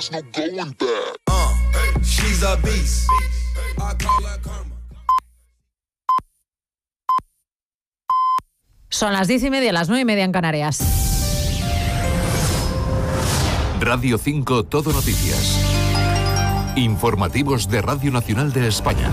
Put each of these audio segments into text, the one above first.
there's no going back. She's a beast. I call her karma. Son las 10:30, las 9:30 en Canarias. Radio 5 Todo Noticias. Informativos de Radio Nacional de España.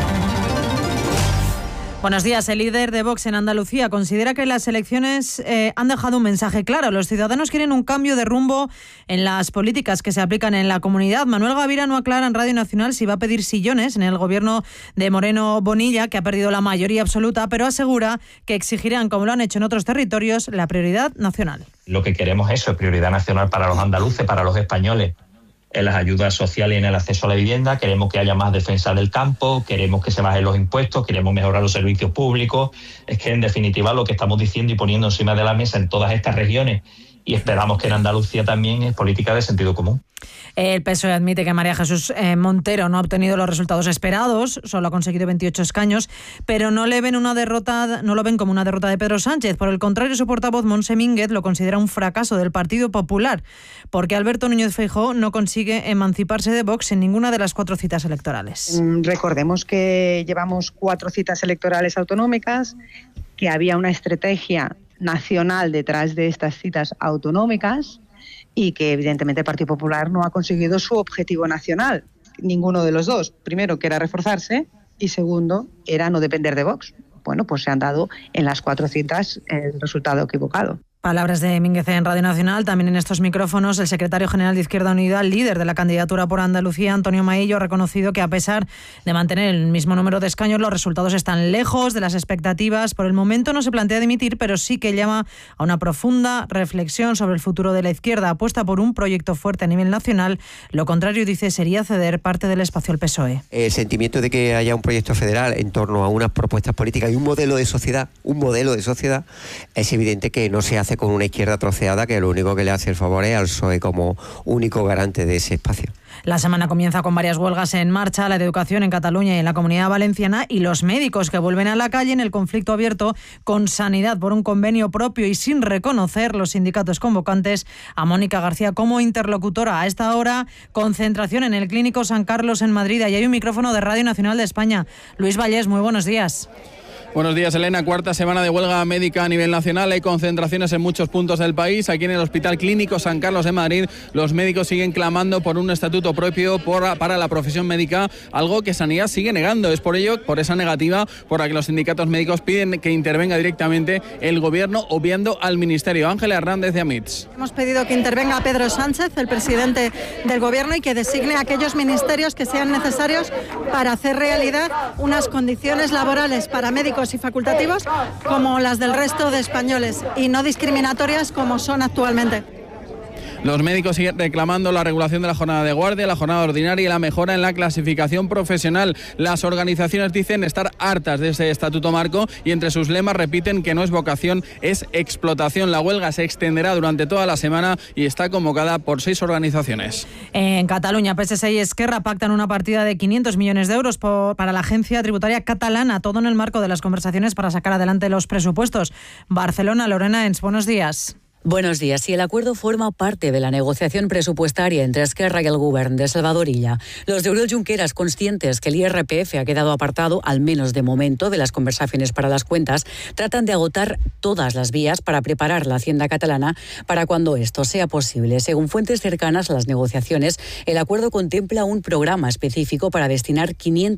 Buenos días. El líder de Vox en Andalucía considera que las elecciones han dejado un mensaje claro. Los ciudadanos quieren un cambio de rumbo en las políticas que se aplican en la comunidad. Manuel Gavira no aclara en Radio Nacional si va a pedir sillones en el gobierno de Moreno Bonilla, que ha perdido la mayoría absoluta, pero asegura que exigirán, como lo han hecho en otros territorios, la prioridad nacional. Lo que queremos es eso, prioridad nacional para los andaluces, para los españoles. En las ayudas sociales y en el acceso a la vivienda, queremos que haya más defensa del campo, queremos que se bajen los impuestos, queremos mejorar los servicios públicos. Es que en definitiva lo que estamos diciendo y poniendo encima de la mesa en todas estas regiones, y esperamos que en Andalucía también, es política de sentido común. El PSOE admite que María Jesús Montero no ha obtenido los resultados esperados, solo ha conseguido 28 escaños, pero no lo ven como una derrota de Pedro Sánchez. Por el contrario, su portavoz, Montse Mínguez, lo considera un fracaso del Partido Popular, porque Alberto Núñez Feijóo no consigue emanciparse de Vox en ninguna de las 4 citas electorales. Recordemos que llevamos 4 citas electorales autonómicas, que había una estrategia nacional detrás de estas citas autonómicas y que evidentemente el Partido Popular no ha conseguido su objetivo nacional, ninguno de los dos. Primero, que era reforzarse, y segundo, era no depender de Vox. Bueno, pues se han dado en las 4 citas el resultado equivocado. Palabras de Mínguez en Radio Nacional. También en estos micrófonos, el secretario general de Izquierda Unida, líder de la candidatura por Andalucía, Antonio Maillo, ha reconocido que a pesar de mantener el mismo número de escaños, los resultados están lejos de las expectativas. Por el momento no se plantea dimitir, pero sí que llama a una profunda reflexión sobre el futuro de la izquierda. Apuesta por un proyecto fuerte a nivel nacional. Lo contrario, dice, sería ceder parte del espacio al PSOE. El sentimiento de que haya un proyecto federal en torno a unas propuestas políticas y un modelo de sociedad, es evidente que no se hace con una izquierda troceada que lo único que le hace el favor es al PSOE como único garante de ese espacio. La semana comienza con varias huelgas en marcha, la de educación en Cataluña y en la Comunidad Valenciana, y los médicos que vuelven a la calle en el conflicto abierto con Sanidad por un convenio propio y sin reconocer los sindicatos convocantes a Mónica García como interlocutora. A esta hora, concentración en el Clínico San Carlos en Madrid. Y hay un micrófono de Radio Nacional de España. Luis Vallés, muy buenos días. Buenos días, Elena. 4ª semana de huelga médica a nivel nacional. Hay concentraciones en muchos puntos del país. Aquí en el Hospital Clínico San Carlos de Madrid, los médicos siguen clamando por un estatuto propio para la profesión médica, algo que Sanidad sigue negando. Es por ello, por esa negativa, por la que los sindicatos médicos piden que intervenga directamente el Gobierno, obviando al Ministerio. Ángela Hernández de Amits. Hemos pedido que intervenga Pedro Sánchez, el presidente del Gobierno, y que designe aquellos ministerios que sean necesarios para hacer realidad unas condiciones laborales para médicos y facultativos como las del resto de españoles y no discriminatorias como son actualmente. Los médicos siguen reclamando la regulación de la jornada de guardia, la jornada ordinaria y la mejora en la clasificación profesional. Las organizaciones dicen estar hartas de ese estatuto marco y entre sus lemas repiten que no es vocación, es explotación. La huelga se extenderá durante toda la semana y está convocada por 6 organizaciones. En Cataluña, PSC y Esquerra pactan una partida de 500 millones de euros para la agencia tributaria catalana, todo en el marco de las conversaciones para sacar adelante los presupuestos. Barcelona, Lorena Ens, buenos días. Buenos días. Si el acuerdo forma parte de la negociación presupuestaria entre Esquerra y el Govern de Salvador Illa, los de Oriol Junqueras, conscientes que el IRPF ha quedado apartado, al menos de momento, de las conversaciones para las cuentas, tratan de agotar todas las vías para preparar la Hacienda catalana para cuando esto sea posible. Según fuentes cercanas a las negociaciones, el acuerdo contempla un programa específico para destinar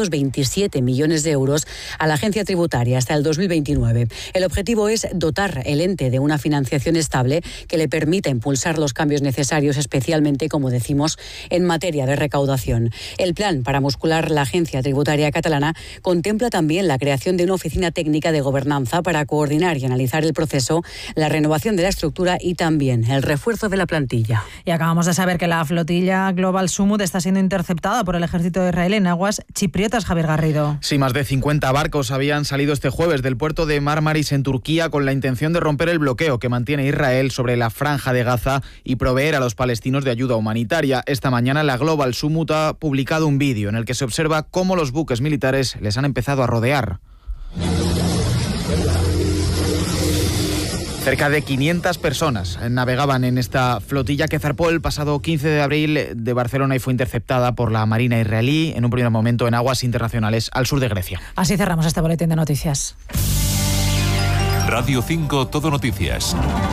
527 millones de euros a la agencia tributaria hasta el 2029. El objetivo es dotar el ente de una financiación estable que le permita impulsar los cambios necesarios, especialmente, como decimos, en materia de recaudación. El plan para muscular la agencia tributaria catalana contempla también la creación de una oficina técnica de gobernanza para coordinar y analizar el proceso, la renovación de la estructura y también el refuerzo de la plantilla. Y acabamos de saber que la flotilla Global Sumud está siendo interceptada por el ejército de Israel en aguas chipriotas. Javier Garrido. Sí, más de 50 barcos habían salido este jueves del puerto de Marmaris en Turquía con la intención de romper el bloqueo que mantiene Israel sobre la franja de Gaza y proveer a los palestinos de ayuda humanitaria. Esta mañana la Global Sumud ha publicado un vídeo en el que se observa cómo los buques militares les han empezado a rodear. Cerca de 500 personas navegaban en esta flotilla que zarpó el pasado 15 de abril de Barcelona y fue interceptada por la Marina israelí en un primer momento en aguas internacionales al sur de Grecia. Así cerramos este boletín de noticias. Radio 5 Todo Noticias.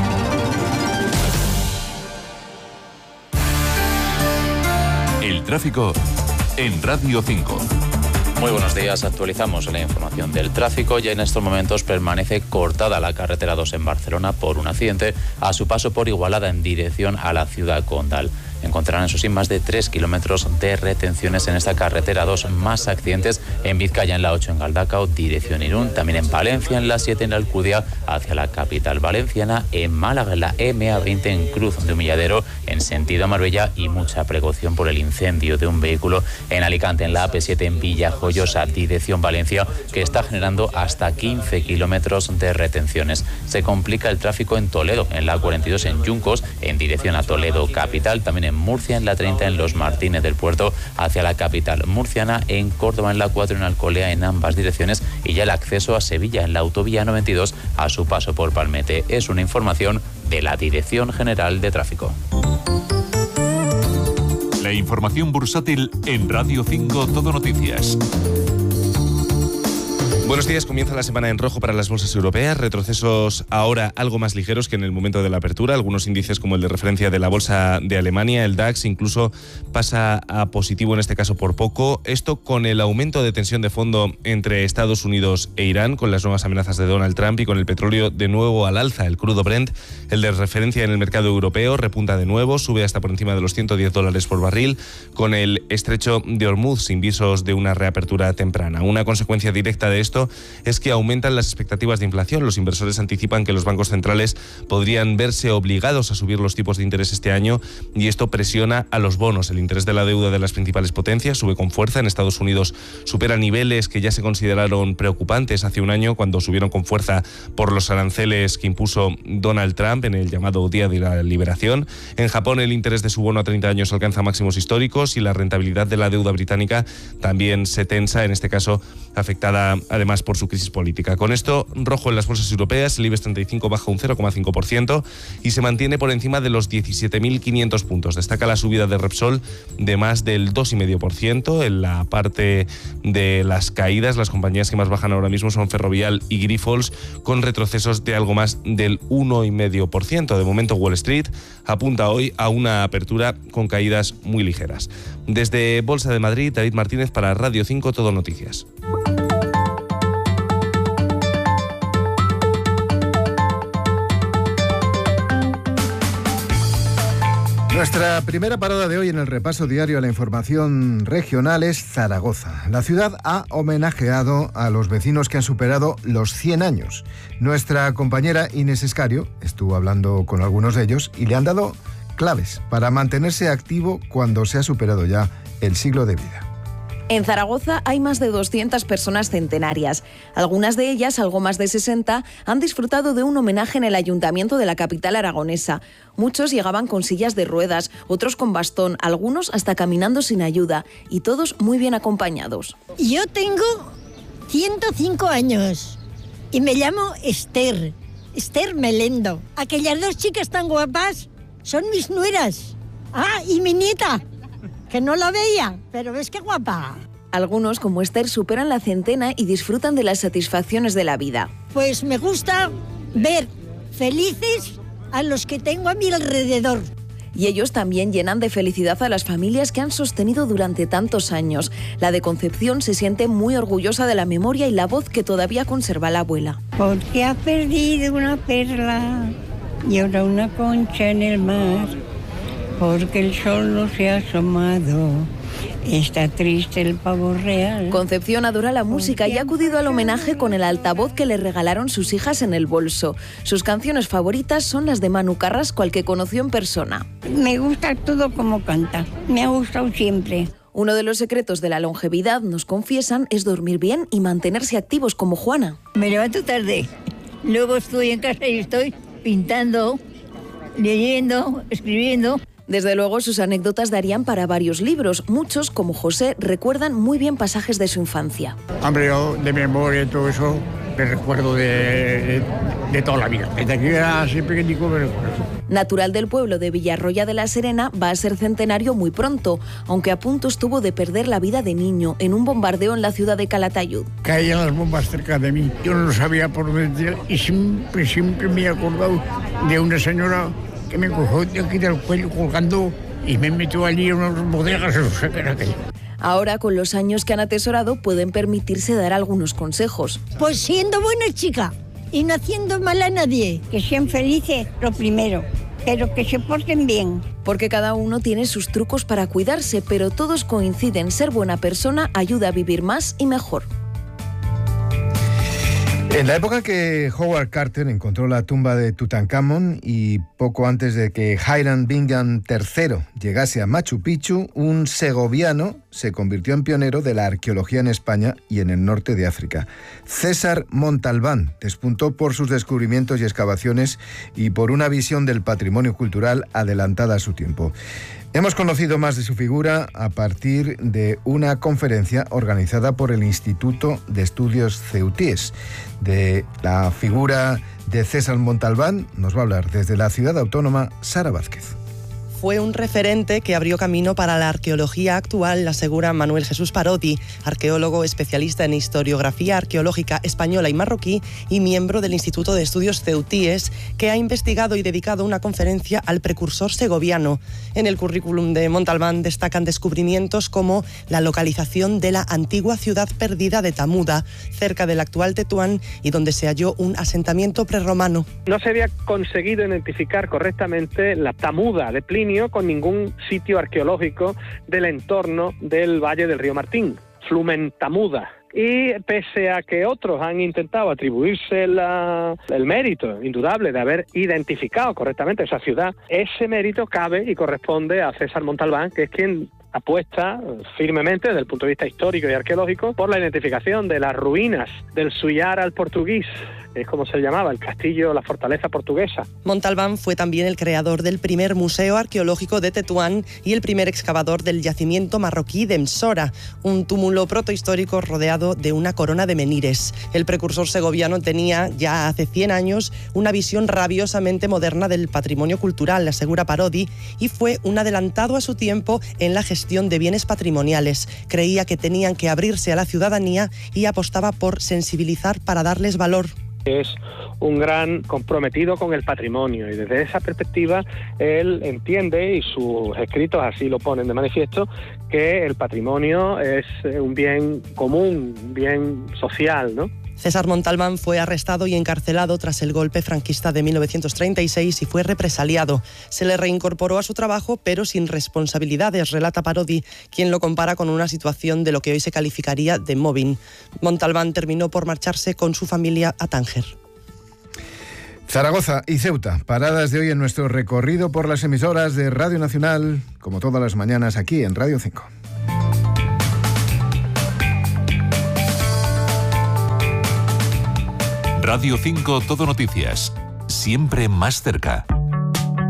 El tráfico en Radio 5. Muy buenos días, actualizamos la información del tráfico. Ya en estos momentos permanece cortada la carretera 2 en Barcelona por un accidente a su paso por Igualada en dirección a la ciudad condal. Encontrarán, eso sí, más de 3 kilómetros de retenciones en esta carretera 2, más accidentes en Vizcaya en la 8 en Galdacao, dirección Irún, también en Valencia en la 7 en la Alcudia hacia la capital valenciana, en Málaga en la MA20 en Cruz de Humilladero en sentido Marbella y mucha precaución por el incendio de un vehículo en Alicante en la AP7 en Villajoyosa, dirección Valencia, que está generando hasta 15 kilómetros de retenciones. Se complica el tráfico en Toledo, en la 42 en Yuncos, en dirección a Toledo capital, también en Murcia en la 30 en Los Martínez del Puerto hacia la capital murciana, en Córdoba en la 4 en Alcolea en ambas direcciones y ya el acceso a Sevilla en la autovía 92 a su paso por Palmete. Es una información de la Dirección General de Tráfico. La información bursátil en Radio 5 Todo Noticias. Buenos días, comienza la semana en rojo para las bolsas europeas, retrocesos ahora algo más ligeros que en el momento de la apertura, algunos índices como el de referencia de la bolsa de Alemania, el DAX, incluso pasa a positivo en este caso por poco, esto con el aumento de tensión de fondo entre Estados Unidos e Irán, con las nuevas amenazas de Donald Trump y con el petróleo de nuevo al alza, el crudo Brent, el de referencia en el mercado europeo, repunta de nuevo, sube hasta por encima de los $110 por barril, con el estrecho de Hormuz sin visos de una reapertura temprana. Una consecuencia directa de esto es que aumentan las expectativas de inflación. Los inversores anticipan que los bancos centrales podrían verse obligados a subir los tipos de interés este año y esto presiona a los bonos. El interés de la deuda de las principales potencias sube con fuerza. En Estados Unidos supera niveles que ya se consideraron preocupantes hace un año cuando subieron con fuerza por los aranceles que impuso Donald Trump en el llamado Día de la Liberación. En Japón el interés de su bono a 30 años alcanza máximos históricos y la rentabilidad de la deuda británica también se tensa, en este caso afectada además por su crisis política. Con esto, rojo en las bolsas europeas, el IBEX 35 baja un 0,5% y se mantiene por encima de los 17.500 puntos. Destaca la subida de Repsol de más del 2,5%. En la parte de las caídas, las compañías que más bajan ahora mismo son Ferrovial y Grifols, con retrocesos de algo más del 1,5%. De momento, Wall Street apunta hoy a una apertura con caídas muy ligeras. Desde Bolsa de Madrid, David Martínez para Radio 5 Todo Noticias. Nuestra primera parada de hoy en el repaso diario a la información regional es Zaragoza. La ciudad ha homenajeado a los vecinos que han superado los 100 años. Nuestra compañera Inés Escario estuvo hablando con algunos de ellos y le han dado claves para mantenerse activo cuando se ha superado ya el siglo de vida. En Zaragoza hay más de 200 personas centenarias. Algunas de ellas, algo más de 60, han disfrutado de un homenaje en el ayuntamiento de la capital aragonesa. Muchos llegaban con sillas de ruedas, otros con bastón, algunos hasta caminando sin ayuda, y todos muy bien acompañados. Yo tengo 105 años y me llamo Esther Melendo. Aquellas dos chicas tan guapas son mis nueras. Ah, y mi nieta, que no la veía, pero ves qué guapa. Algunos, como Esther, superan la centena y disfrutan de las satisfacciones de la vida. Pues me gusta ver felices a los que tengo a mi alrededor. Y ellos también llenan de felicidad a las familias que han sostenido durante tantos años. La de Concepción se siente muy orgullosa de la memoria y la voz que todavía conserva la abuela. Porque ha perdido una perla y ahora una concha en el mar. Porque el sol no se ha asomado, está triste el pavo real. Concepción adora la música y ha acudido al homenaje con el altavoz que le regalaron sus hijas en el bolso. Sus canciones favoritas son las de Manu Carrasco, al que conoció en persona. Me gusta todo como canta, me ha gustado siempre. Uno de los secretos de la longevidad, nos confiesan, es dormir bien y mantenerse activos como Juana. Me levanto tarde, luego estoy en casa y estoy pintando, leyendo, escribiendo. Desde luego, sus anécdotas darían para varios libros. Muchos, como José, recuerdan muy bien pasajes de su infancia. Hombre, yo de memoria y todo eso me recuerdo de toda la vida. Desde que era así pequeñico me recuerdo. Natural del pueblo de Villarroya de la Serena, va a ser centenario muy pronto, aunque a punto estuvo de perder la vida de niño en un bombardeo en la ciudad de Calatayud. Caían las bombas cerca de mí, yo no sabía por dónde y siempre me he acordado de una señora que me cogió de aquí del cuello colgando y me metió allí en unas bodegas, no sé qué era aquello. Ahora, con los años que han atesorado, pueden permitirse dar algunos consejos. Pues siendo buena chica y no haciendo mal a nadie. Que sean felices, lo primero, pero que se porten bien. Porque cada uno tiene sus trucos para cuidarse, pero todos coinciden: ser buena persona ayuda a vivir más y mejor. En la época que Howard Carter encontró la tumba de Tutankamón y poco antes de que Hiram Bingham III llegase a Machu Picchu, un segoviano se convirtió en pionero de la arqueología en España y en el norte de África. César Montalbán despuntó por sus descubrimientos y excavaciones y por una visión del patrimonio cultural adelantada a su tiempo. Hemos conocido más de su figura a partir de una conferencia organizada por el Instituto de Estudios Ceutíes. De la figura de César Montalbán nos va a hablar desde la ciudad autónoma Sara Vázquez. Fue un referente que abrió camino para la arqueología actual, asegura Manuel Jesús Parodi, arqueólogo especialista en historiografía arqueológica española y marroquí y miembro del Instituto de Estudios Ceutíes, que ha investigado y dedicado una conferencia al precursor segoviano. En el currículum de Montalbán destacan descubrimientos como la localización de la antigua ciudad perdida de Tamuda, cerca del actual Tetuán, y donde se halló un asentamiento prerromano. No se había conseguido identificar correctamente la Tamuda de Plinio con ningún sitio arqueológico del entorno del valle del río Martín, Flumentamuda. Y pese a que otros han intentado atribuirse el mérito indudable de haber identificado correctamente esa ciudad, ese mérito cabe y corresponde a César Montalbán, que es quien apuesta firmemente desde el punto de vista histórico y arqueológico por la identificación de las ruinas del Suyar al Portugués, es como se llamaba, el castillo, la fortaleza portuguesa. Montalbán fue también el creador del primer museo arqueológico de Tetuán y el primer excavador del yacimiento marroquí de Msora, un túmulo protohistórico rodeado de una corona de menires. El precursor segoviano tenía, ya hace 100 años, una visión rabiosamente moderna del patrimonio cultural, asegura Parodi, y fue un adelantado a su tiempo en la gestión de bienes patrimoniales. Creía que tenían que abrirse a la ciudadanía y apostaba por sensibilizar para darles valor. Es un gran comprometido con el patrimonio y desde esa perspectiva él entiende, y sus escritos así lo ponen de manifiesto, que el patrimonio es un bien común, un bien social, ¿no? César Montalbán fue arrestado y encarcelado tras el golpe franquista de 1936 y fue represaliado. Se le reincorporó a su trabajo, pero sin responsabilidades, relata Parodi, quien lo compara con una situación de lo que hoy se calificaría de mobbing. Montalbán terminó por marcharse con su familia a Tánger. Zaragoza y Ceuta, paradas de hoy en nuestro recorrido por las emisoras de Radio Nacional, como todas las mañanas aquí en Radio 5. Radio 5 Todo Noticias, siempre más cerca.